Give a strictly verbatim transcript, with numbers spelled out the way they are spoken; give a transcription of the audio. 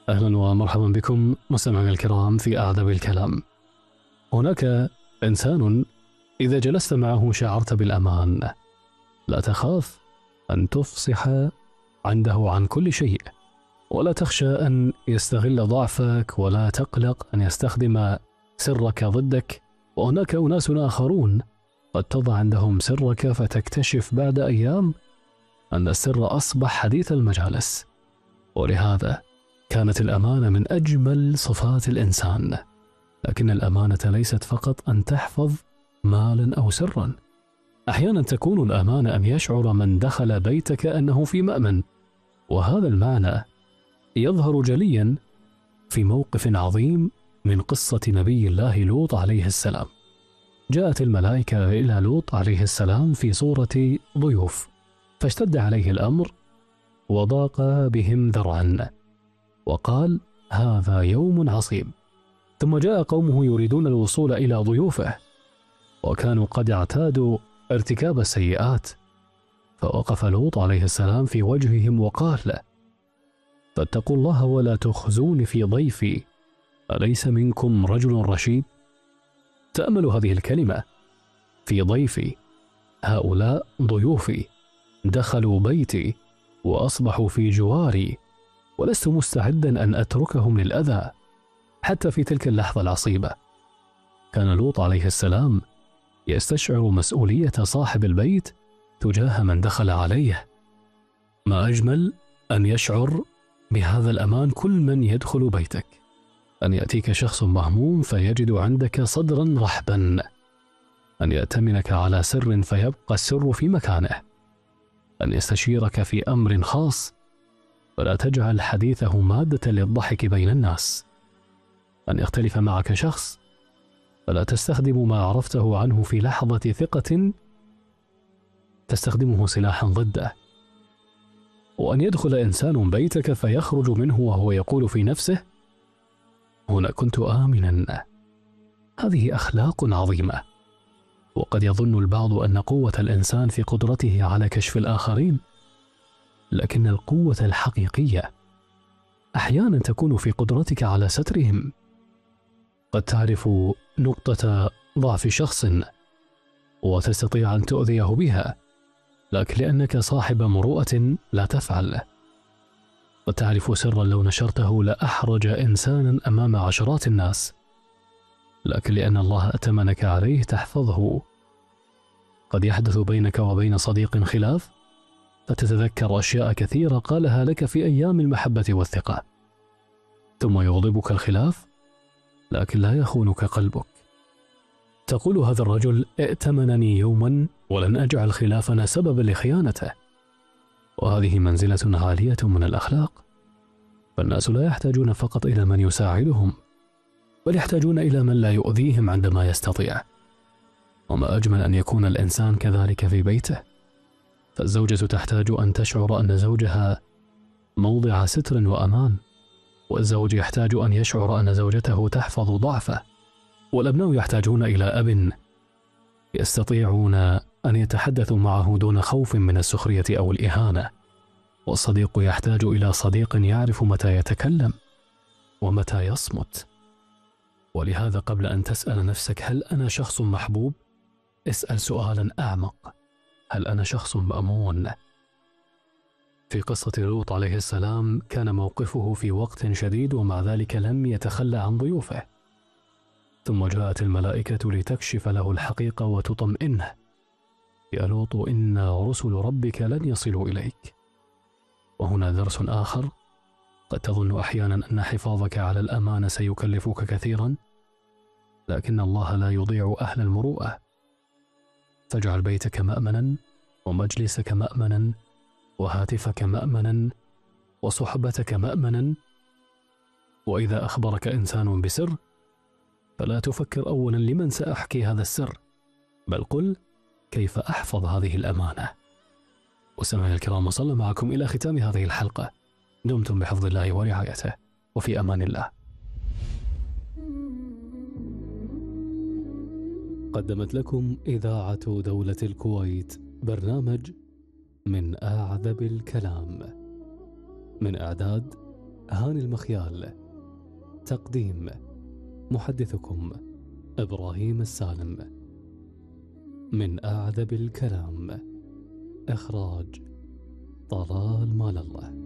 أهلا ومرحبا بكم مستمعينا الكرام في أعذب الكلام. هناك إنسان إذا جلست معه شعرت بالأمان، لا تخاف أن تفصح عنده عن كل شيء، ولا تخشى أن يستغل ضعفك، ولا تقلق أن يستخدم سرك ضدك. وهناك أناس آخرون قد تضع عندهم سرك فتكتشف بعد أيام أن السر أصبح حديث المجالس. ولهذا كانت الأمانة من أجمل صفات الإنسان. لكن الأمانة ليست فقط أن تحفظ مالا أو سرا، أحيانا تكون الأمانة أن يشعر من دخل بيتك أنه في مأمن. وهذا المعنى يظهر جليا في موقف عظيم من قصة نبي الله لوط عليه السلام. جاءت الملائكة إلى لوط عليه السلام في صورة ضيوف، فاشتد عليه الأمر وضاق بهم ذرعا، وقال: هذا يوم عصيب. ثم جاء قومه يريدون الوصول إلى ضيوفه، وكانوا قد اعتادوا ارتكاب السيئات، فوقف لوط عليه السلام في وجههم وقال: فاتقوا الله ولا تخزون في ضيفي، أليس منكم رجل رشيد؟ تأملوا هذه الكلمة: في ضيفي. هؤلاء ضيوفي دخلوا بيتي وأصبحوا في جواري، ولست مستعدا أن أتركهم للأذى. حتى في تلك اللحظة العصيبة كان لوط عليه السلام يستشعر مسؤولية صاحب البيت تجاه من دخل عليه. ما أجمل أن يشعر بهذا الأمان كل من يدخل بيتك، أن يأتيك شخص مهموم فيجد عندك صدرا رحبا، أن يأتمنك على سر فيبقى السر في مكانه، أن يستشيرك في أمر خاص فلا تجعل حديثه مادة للضحك بين الناس، أن يختلف معك شخص فلا تستخدم ما عرفته عنه في لحظة ثقة تستخدمه سلاحا ضده، وأن يدخل إنسان بيتك فيخرج منه وهو يقول في نفسه: هنا كنت آمنا. هذه أخلاق عظيمة. وقد يظن البعض أن قوة الإنسان في قدرته على كشف الآخرين، لكن القوة الحقيقية أحيانا تكون في قدرتك على سترهم. قد تعرف نقطة ضعف شخص وتستطيع أن تؤذيه بها، لكن لأنك صاحب مروءة لا تفعل. قد تعرف سرا لو نشرته لأحرج إنسانا أمام عشرات الناس، لكن لأن الله أتمنك عليه تحفظه. قد يحدث بينك وبين صديق خلاف فتتذكر أشياء كثيرة قالها لك في أيام المحبة والثقة، ثم يغضبك الخلاف لكن لا يخونك قلبك. تقول: هذا الرجل ائتمنني يوما ولن أجعل خلافنا سببا لخيانته. وهذه منزلة عالية من الأخلاق. فالناس لا يحتاجون فقط إلى من يساعدهم، بل يحتاجون إلى من لا يؤذيهم عندما يستطيع. وما أجمل أن يكون الإنسان كذلك في بيته. فالزوجة تحتاج أن تشعر أن زوجها موضع ستر وأمان، والزوج يحتاج أن يشعر أن زوجته تحفظ ضعفه، والأبناء يحتاجون إلى أب يستطيعون أن يتحدثوا معه دون خوف من السخرية أو الإهانة، والصديق يحتاج إلى صديق يعرف متى يتكلم ومتى يصمت. ولهذا قبل أن تسأل نفسك هل أنا شخص محبوب، اسأل سؤالا أعمق: هل أنا شخص مأمون؟ في قصة لوط عليه السلام كان موقفه في وقت شديد، ومع ذلك لم يتخلى عن ضيوفه. ثم جاءت الملائكة لتكشف له الحقيقة وتطمئنه: يا لوط إن رسل ربك لن يصلوا إليك. وهنا درس آخر: قد تظن أحيانا أن حفاظك على الأمانة سيكلفك كثيرا، لكن الله لا يضيع أهل المروءة. فاجعل بيتك مأمنا، ومجلسك مأمنا، وهاتفك مأمنا، وصحبتك مأمنا. وإذا أخبرك إنسان بسر فلا تفكر أولا لمن سأحكي هذا السر، بل قل كيف أحفظ هذه الأمانة. وسمعنا الكرام، وصلنا معكم إلى ختام هذه الحلقة. دمتم بحفظ الله ورعايته، وفي أمان الله. قدمت لكم إذاعة دولة الكويت برنامج من أعذب الكلام، من إعداد هاني المخيال. تقديم محدثكم إبراهيم السالم. من أعذب الكلام. إخراج طلال مال الله.